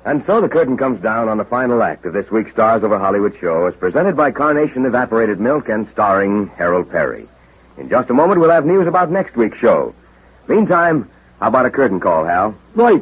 And so the curtain comes down on the final act of this week's Stars Over Hollywood show as presented by Carnation Evaporated Milk and starring Harold Perry. In just a moment, we'll have news about next week's show. Meantime, how about a curtain call, Hal? Right.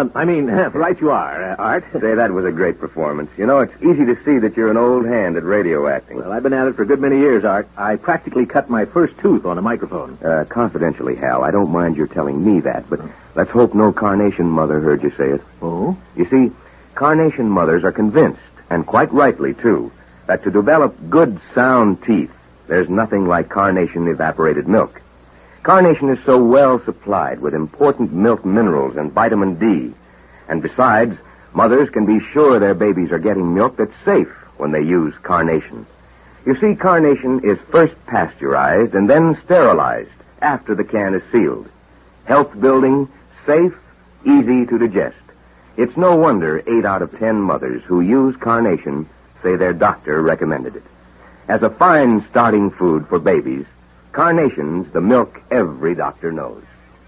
Right you are, Art. Say, that was a great performance. You know, it's easy to see that you're an old hand at radio acting. Well, I've been at it for a good many years, Art. I practically cut my first tooth on a microphone. Confidentially, Hal, I don't mind your telling me that, but let's hope no Carnation mother heard you say it. Oh? You see, Carnation mothers are convinced, and quite rightly, too, that to develop good, sound teeth, there's nothing like Carnation Evaporated Milk. Carnation is so well supplied with important milk minerals and vitamin D. And besides, mothers can be sure their babies are getting milk that's safe when they use Carnation. You see, Carnation is first pasteurized and then sterilized after the can is sealed. Health-building, safe, easy to digest. It's no wonder 8 out of 10 mothers who use Carnation say their doctor recommended it. As a fine starting food for babies, Carnation's the milk every doctor knows.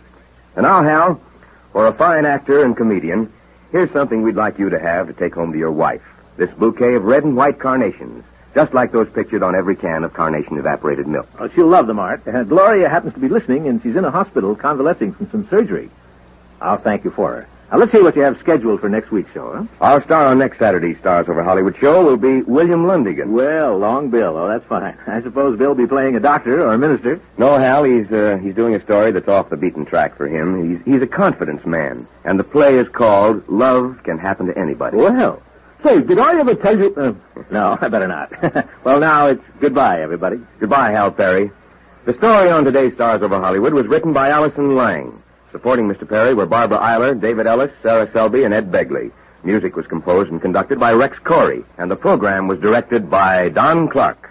And now, Hal, for a fine actor and comedian, here's something we'd like you to have to take home to your wife. This bouquet of red and white carnations, just like those pictured on every can of Carnation Evaporated Milk. Oh, she'll love them, Art. Gloria happens to be listening, and she's in a hospital convalescing from some surgery. I'll thank you for her. Now, let's hear what you have scheduled for next week's show, huh? Our star on next Saturday's Stars Over Hollywood show will be William Lundigan. Well, long Bill. Oh, that's fine. I suppose Bill will be playing a doctor or a minister. No, Hal, he's doing a story that's off the beaten track for him. He's a confidence man, and the play is called Love Can Happen to Anybody. Well, say, did I ever tell you... no, I better not. Well, now it's goodbye, everybody. Goodbye, Hal Perry. The story on today's Stars Over Hollywood was written by Allison Lang. Supporting Mr. Perry were Barbara Eiler, David Ellis, Sarah Selby, and Ed Begley. Music was composed and conducted by Rex Corey, and the program was directed by Don Clark.